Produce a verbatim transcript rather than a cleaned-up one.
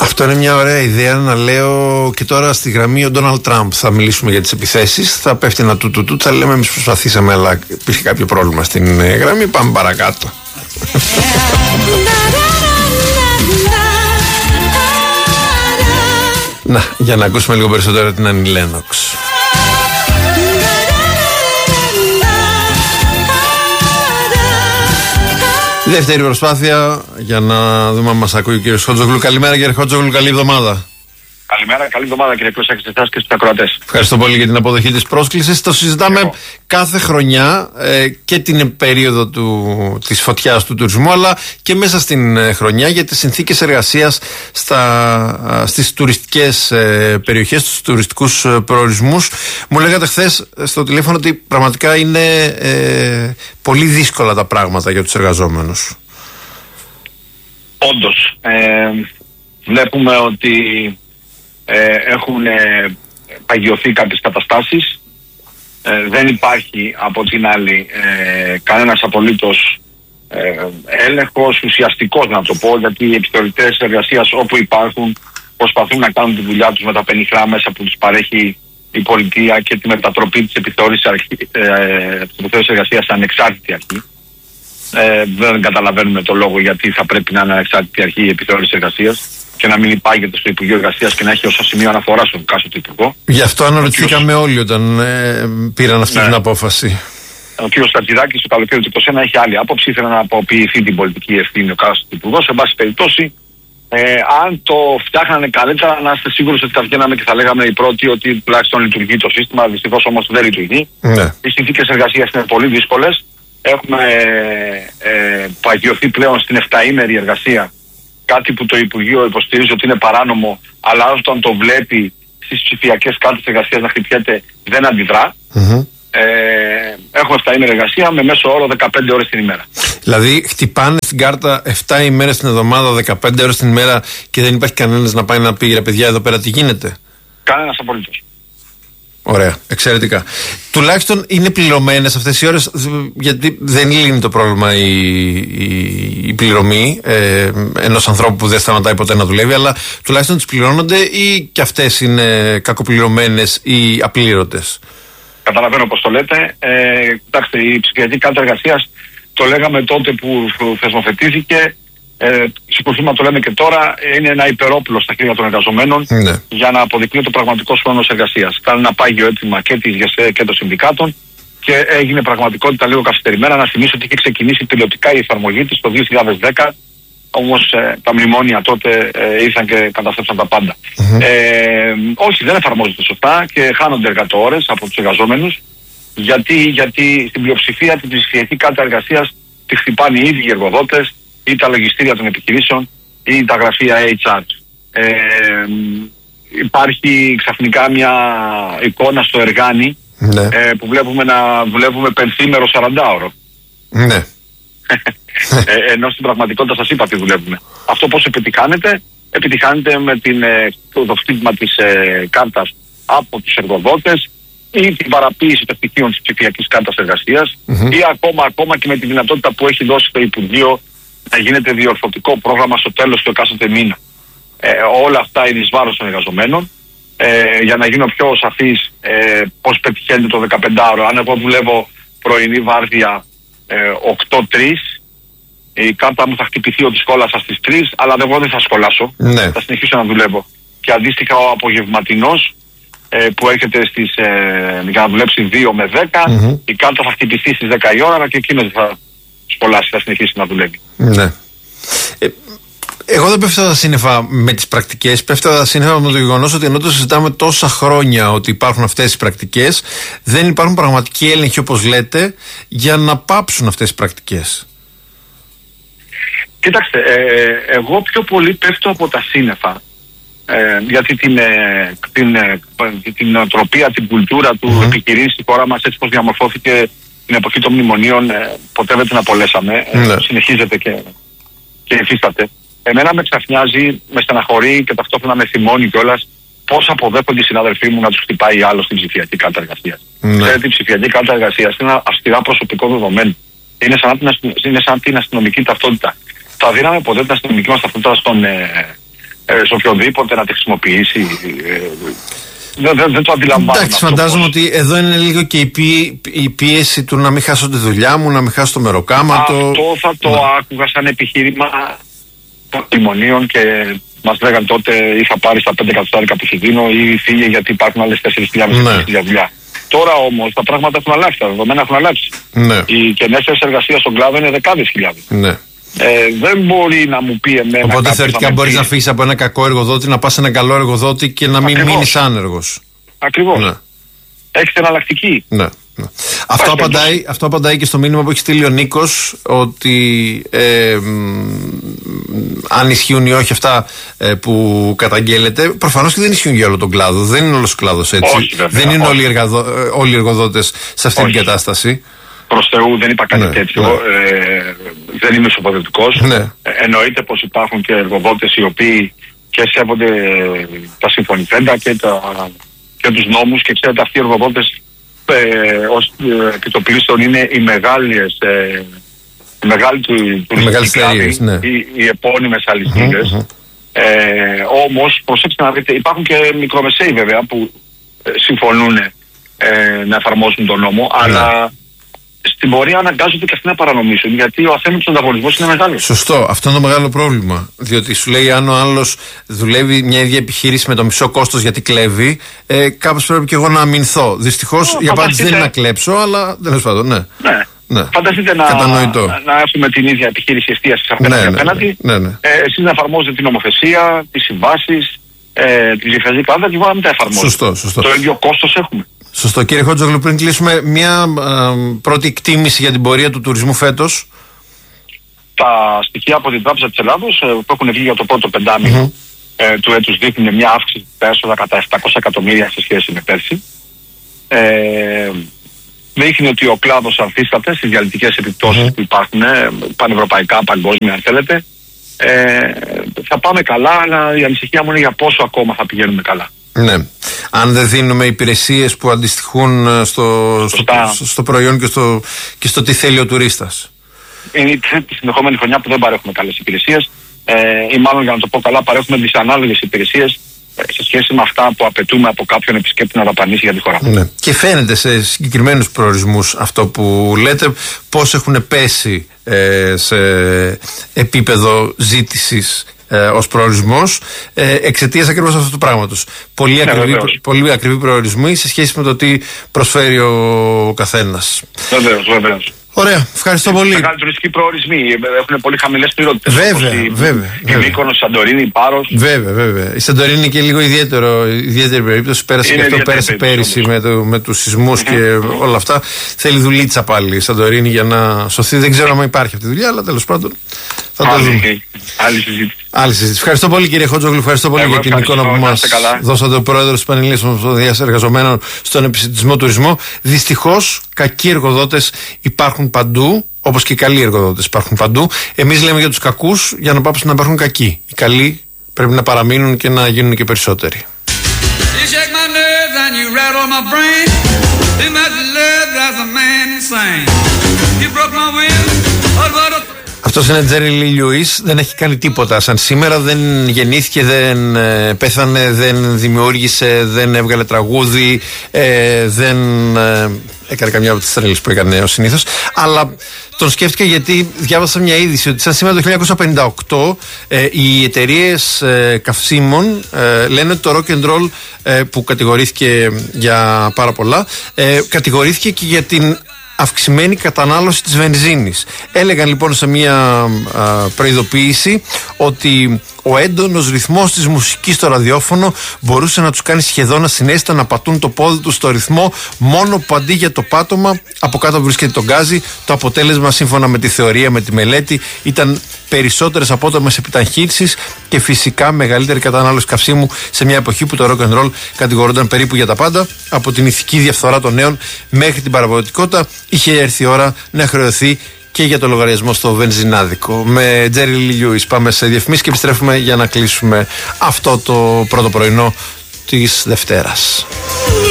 Αυτό είναι μια ωραία ιδέα να λέω και τώρα στη γραμμή ο Ντόναλντ Τραμπ. Θα μιλήσουμε για τις επιθέσεις. Θα πέφτει ένα του του του. Θα λέμε εμείς προσπαθήσαμε, αλλά υπήρχε κάποιο πρόβλημα στην γραμμή. Πάμε παρακάτω. Να, για να ακούσουμε λίγο περισσότερο την Αννη Λένοξ. Δεύτερη προσπάθεια για να δούμε αν μας ακούει ο κύριος Χότζογλου. Καλημέρα κύριε Χότζογλου, καλή εβδομάδα. Καλημέρα, καλή εβδομάδα κύριε Κλώσσα και σε εσάς και στους ακροατές. Ευχαριστώ πολύ για την αποδοχή της πρόσκλησης. Το συζητάμε Εγώ. κάθε χρονιά ε, και την περίοδο του, της φωτιάς του τουρισμού, αλλά και μέσα στην ε, χρονιά για τις συνθήκες εργασίας στα, στις τουριστικές ε, περιοχές, στους τουριστικούς ε, προορισμούς. Μου λέγατε χθες στο τηλέφωνο ότι πραγματικά είναι ε, πολύ δύσκολα τα πράγματα για τους εργαζόμενους. Όντως, ε, βλέπουμε ότι Ε, έχουν ε, παγιωθεί κάποιες καταστάσεις. Ε, δεν υπάρχει από την άλλη ε, κανένας απολύτως ε, έλεγχος ουσιαστικός, να το πω, γιατί οι επιθεωρητές εργασίας όπου υπάρχουν προσπαθούν να κάνουν τη δουλειά τους με τα πενιχρά μέσα που τους παρέχει η πολιτεία και τη μετατροπή της επιθεώρησης ε, εργασίας σε ανεξάρτητη αρχή. Ε, δεν καταλαβαίνουμε το λόγο γιατί θα πρέπει να είναι ανεξάρτητη αρχή η επιθεώρηση εργασίας και να μην υπάγεται στο Υπουργείο Εργασίας και να έχει ως σημείο αναφορά στον κάστοτε υπουργό. Γι' αυτό αναρωτηθήκαμε όλοι όταν ε, πήραν αυτή ναι. την απόφαση. Ο κ. Στρατζηδάκης το καλοκαίρι του είκοσι ένα έχει άλλη άποψη, ήθελε να αποποιηθεί την πολιτική ευθύνη ο κάστοτε υπουργός. Σε πάση περιπτώσει, ε, αν το φτιάχνανε καλύτερα, να είστε σίγουροι ότι θα βγαίναμε και θα λέγαμε οι πρώτοι ότι τουλάχιστον λειτουργεί το σύστημα. Δυστυχώς όμως δεν λειτουργεί. Ναι. Οι συνθήκες εργασίας είναι πολύ δύσκολες. Έχουμε ε, ε, παγιωθεί πλέον στην εφταήμερη εργασία. Κάτι που το Υπουργείο υποστηρίζει ότι είναι παράνομο, αλλά όταν το βλέπει στις ψηφιακές κάρτες εργασίας να χτυπιέται, δεν αντιδρά. Mm-hmm. Ε, έχουμε εφταήμερη εργασία με μέσο όρο δεκαπέντε ώρες την ημέρα. Δηλαδή, χτυπάνε στην κάρτα επτά ημέρες την εβδομάδα, δεκαπέντε ώρες την ημέρα και δεν υπάρχει κανένας να πάει να πει ρε παιδιά, εδώ πέρα τι γίνεται. Κανένας απολύτως. Ωραία, εξαιρετικά. Τουλάχιστον είναι πληρωμένες αυτές οι ώρες, γιατί δεν λύνει το πρόβλημα η, η, η πληρωμή ε, ενός ανθρώπου που δεν σταματάει ποτέ να δουλεύει, αλλά τουλάχιστον τις πληρώνονται ή και αυτές είναι κακοπληρωμένες ή απλήρωτες. Καταλαβαίνω πώς το λέτε. Ε, κοιτάξτε, η ψηφιακή κάρτα εργασίας το λέγαμε τότε που θεσμοθετήθηκε. Ε, Συγκρουσίμα το λέμε και τώρα, είναι ένα υπερόπλο στα χέρια των εργαζομένων ναι. για να αποδεικνύει το πραγματικό χρόνος εργασίας. Κάνει ένα πάγιο αίτημα και της ΓΕΣΕ και των συνδικάτων και έγινε πραγματικότητα λίγο καθυστερημένα. Να θυμίσω ότι είχε ξεκινήσει πιλωτικά η εφαρμογή της το δύο χιλιάδες δέκα, όμως ε, τα μνημόνια τότε ε, ήρθαν και καταστρέψαν τα πάντα. Mm-hmm. Ε, όχι, δεν εφαρμόζεται σωστά και χάνονται εργατόρες από τους εργαζόμενους, γιατί, γιατί στην πλειοψηφία την ψηφιακή κάρτα εργασίας τη χτυπάνε οι ίδιοι οι εργοδότες, ή τα λογιστήρια των επιχειρήσεων ή τα γραφεία έιτς αρ. Ε, υπάρχει ξαφνικά μια εικόνα στο Εργάνι ναι. ε, που βλέπουμε να δουλεύουμε πενθήμερο σαραντάωρο. Ναι. ε, ενώ στην πραγματικότητα σας είπα τι δουλεύουμε. Αυτό πώς επιτυχάνεται? Επιτυχάνεται με την, ε, το χτύπημα της ε, κάρτας από τους εργοδότες ή την παραποίηση των στοιχείων της ψηφιακής κάρτας εργασίας mm-hmm. ή ακόμα, ακόμα και με τη δυνατότητα που έχει δώσει το Υπουργείο να γίνεται διορθωτικό πρόγραμμα στο τέλος του εκάστοτε μήνα. Ε, όλα αυτά είναι εις βάρος των εργαζομένων. Ε, για να γίνω πιο σαφής, ε, πώς πετυχαίνεται το δεκαπεντάωρο. Αν εγώ δουλεύω πρωινή βάρδια ε, οκτώ τρεις, η κάρτα μου θα χτυπηθεί ότι σχόλασα στις τρεις, αλλά εγώ δεν θα σχολάσω. Ναι. Θα συνεχίσω να δουλεύω. Και αντίστοιχα ο απογευματινός ε, που έρχεται στις, ε, για να δουλέψει δύο με δέκα, mm-hmm. η κάρτα θα χτυπηθεί στις δέκα η ώρα και εκείνος θα σχολάσει, θα συνεχίσει να δουλεύει. Ναι. Ε, εγώ δεν πέφτω τα σύννεφα με τις πρακτικές, πέφτω τα σύννεφα με το γεγονός ότι ενώ το συζητάμε τόσα χρόνια ότι υπάρχουν αυτές τις πρακτικές, δεν υπάρχουν πραγματικοί έλεγχοι, όπως λέτε, για να πάψουν αυτές τις πρακτικές. Κοίταξτε, ε, εγώ πιο πολύ πέφτω από τα σύννεφα. Ε, γιατί την, ε, την, ε, την νοοτροπία, την κουλτούρα του mm-hmm. επιχειρήσει στη χώρα μας, έτσι πως διαμορφώθηκε την εποχή των μνημονίων, ε, ποτέ δεν την απολέσαμε. Ε, mm-hmm. Συνεχίζεται και, και υφίσταται. Εμένα με ξαφνιάζει, με στεναχωρεί και ταυτόχρονα με θυμώνει κιόλας πώς αποδέχονται οι συναδελφοί μου να τους χτυπάει άλλο στην ψηφιακή κάρτα εργασίας. Mm-hmm. Ξέρετε, η ψηφιακή κάρτα εργασίας είναι ένα αυστηρά προσωπικό δεδομένο. Είναι σαν την, είναι σαν την αστυνομική ταυτότητα. Θα δίναμε ποτέ την αστυνομική μας ταυτότητα στον, ε, ε, σε οποιοδήποτε να τη χρησιμοποιήσει. Ε, δεν, δεν, δεν το αντιλαμβάνομαι. Εντάξει, φαντάζομαι πώς. Ότι εδώ είναι λίγο και η, πί, η πίεση του να μην χάσω τη δουλειά μου, να μην χάσω το μεροκάματο. Αυτό θα το ναι. άκουγα σαν επιχείρημα των μνημονίων και μας λέγανε τότε ή θα πάρει τα πέντε εκατοστάρικα που σου δίνω ή φύγε γιατί υπάρχουν άλλες τέσσερις χιλιάδες ναι. για δουλειά. Τώρα όμως τα πράγματα έχουν αλλάξει, τα δεδομένα έχουν αλλάξει. Ναι. Οι κενές θέσεις εργασίας στον κλάδο είναι δεκάδες χιλιάδες. Ναι. Ε, δεν μπορεί να μου πει εμένα. Οπότε θεωρητικά μπορείς να φύγεις από ένα κακό εργοδότη, να πας σε ένα καλό εργοδότη και να μην μείνεις άνεργος. Ακριβώς. Ναι. Έχεις εναλλακτική. Ναι. Ναι. Αυτό, απαντάει, αυτό απαντάει και στο μήνυμα που έχει στείλει ο Νίκος ότι ε, μ, αν ισχύουν ή όχι αυτά ε, που καταγγέλλεται. Προφανώς και δεν ισχύουν για όλο τον κλάδο. Δεν είναι όλος ο κλάδος έτσι. Όχι, βέβαια, δεν είναι όλοι οι, εργαδο, όλοι οι εργοδότες σε αυτή όχι. την κατάσταση. Προς Θεού δεν είπα κάτι ναι, τέτοιο. Ναι. Ε, δεν είμαι σοποδευτικός. Ναι. Ε, εννοείται πως υπάρχουν και εργοδότες οι οποίοι και σέβονται τα συμφωνηθέντα και, τα, και τους νόμους και ξέρετε αυτοί οι εργοδότες ε, ως ε, επιτοπλίστων είναι οι μεγάλες ε, οι μεγάλοι του τουριστικοί κλάδοι, ναι. οι, οι επώνυμες αλυσίδες. Mm-hmm. Ε, όμως προσέξτε να δείτε, υπάρχουν και μικρομεσαίοι βέβαια που ε, συμφωνούν ε, να εφαρμόσουν τον νόμο, mm-hmm. αλλά στην πορεία αναγκάζονται και αυτοί να παρανομήσουν, γιατί ο αθέμητος ανταγωνισμός είναι μεγάλος. Σωστό. Αυτό είναι το μεγάλο πρόβλημα. Διότι σου λέει, αν ο άλλος δουλεύει μια ίδια επιχείρηση με το μισό κόστος γιατί κλέβει, ε, κάπως πρέπει και εγώ να αμυνθώ. Δυστυχώς η απάντηση δεν είναι να κλέψω, αλλά τέλος πάντων, ναι. ναι. ναι. Φανταστείτε να, να έχουμε την ίδια επιχείρηση εστίασης απέναντι ναι, ναι, απέναντι. Ναι, ναι. Ε, εσείς να εφαρμόζετε την νομοθεσία, τις συμβάσεις, ε, τη ψηφιακή κλάδα και εγώ να μην τα εφαρμόζω. Σωστό, σωστό. Το ίδιο κόστος έχουμε. Σωστό. Κύριε Χότζογλου, πριν κλείσουμε μια α, πρώτη εκτίμηση για την πορεία του τουρισμού φέτος. Τα στοιχεία από την Τράπεζα της Ελλάδος ε, που έχουν βγει για το πρώτο πεντάμινο mm-hmm. ε, του έτους δείχνουν μια αύξηση τα έσοδα κατά επτακόσια εκατομμύρια σε σχέση με πέρσι. Ε, δείχνει ότι ο κλάδος ανθίσταται στις διαλυτικές επιπτώσεις mm-hmm. που υπάρχουν ε, πανευρωπαϊκά, παγκόσμια αν θέλετε. Ε, θα πάμε καλά, αλλά η ανησυχία μου είναι για πόσο ακόμα θα πηγαίνουμε καλά. Ναι. Αν δεν δίνουμε υπηρεσίες που αντιστοιχούν στο, στο, στο προϊόν και στο, και στο τι θέλει ο τουρίστας. Είναι η τρίτη συνεχόμενη χρονιά που δεν παρέχουμε καλές υπηρεσίες ε, ή μάλλον για να το πω καλά παρέχουμε δυσανάλογες υπηρεσίες ε, σε σχέση με αυτά που απαιτούμε από κάποιον επισκέπτη να δαπανίσει για τη χώρα. Ναι. Και φαίνεται σε συγκεκριμένους προορισμούς αυτό που λέτε, πώς έχουν πέσει ε, σε επίπεδο ζήτησης Ε, ως προορισμός ε, εξαιτίας ακριβώς αυτού του πράγματος. Πολύ, ναι, ακριβή, πολύ ακριβή προορισμοί σε σχέση με το τι προσφέρει ο καθένας. Βεβαίως, βεβαίως. Ωραία, ευχαριστώ πολύ. Οι μεγάλοι τουριστικοί προορισμοί έχουν πολύ χαμηλές πληρότητες. Βέβαια, η, βέβαια. Η Μύκονος, η Σαντορίνη, η Πάρος. Βέβαια, βέβαια. Η Σαντορίνη είναι και λίγο ιδιαίτερο, ιδιαίτερη περίπτωση. Πέρασε και αυτό, πέρασε πέρυσι με, το, με τους σεισμούς mm-hmm. και όλα αυτά. Θέλει δουλίτσα πάλι η Σαντορίνη για να σωθεί. Δεν ξέρω αν υπάρχει αυτή η δουλειά, αλλά τέλος πάντων θα το δούμε. Άλλη συζήτηση. Άλλη συζήτηση. Ευχαριστώ πολύ κύριε Χότζογλου, ευχαριστώ πολύ Εγώ για την εικόνα που μας δώσατε, ο πρόεδρος της Πανελλήνιας Ομοσπονδίας Εργαζομένων στον επιστημισμό τουρισμό. Δυστυχώς, κακοί εργοδότες υπάρχουν παντού, όπως και καλοί εργοδότες υπάρχουν παντού. Εμείς λέμε για τους κακούς για να πάψουν να υπάρχουν κακοί. Οι καλοί πρέπει να παραμείνουν και να γίνουν και περισσότεροι. Αυτός είναι Τζέρι Λι Λιούις, δεν έχει κάνει τίποτα σαν σήμερα, δεν γεννήθηκε, δεν ε, πέθανε, δεν δημιούργησε, δεν έβγαλε τραγούδι, ε, δεν ε, έκανε καμιά από τις τρέλες που έκανε ο συνήθως, αλλά τον σκέφτηκα γιατί διάβασα μια είδηση ότι σαν σήμερα το χίλια εννιακόσια πενήντα οκτώ ε, οι εταιρείες ε, καυσίμων ε, λένε ότι το rock and roll ε, που κατηγορήθηκε για πάρα πολλά ε, κατηγορήθηκε και για την αυξημένη κατανάλωση της βενζίνης. Έλεγαν λοιπόν σε μια α, προειδοποίηση ότι ο έντονος ρυθμός της μουσικής στο ραδιόφωνο μπορούσε να τους κάνει σχεδόν ασυναίσθητα να πατούν το πόδι τους στο ρυθμό, μόνο που αντί για το πάτωμα από κάτω βρίσκεται το γκάζι. Το αποτέλεσμα, σύμφωνα με τη θεωρία, με τη μελέτη, ήταν περισσότερες απότομες επιταχύνσεις και φυσικά μεγαλύτερη κατανάλωση καυσίμου σε μια εποχή που το rock and roll κατηγορούνταν περίπου για τα πάντα, από την ηθική διαφθορά των νέων μέχρι την παραγωγικότητα. Είχε έρθει η ώρα να χρεωθεί και για το λογαριασμό στο βενζινάδικο. Με Τζέρι Λι Λιούις πάμε σε διαφημίσεις και επιστρέφουμε για να κλείσουμε αυτό το πρώτο πρωινό της Δευτέρας.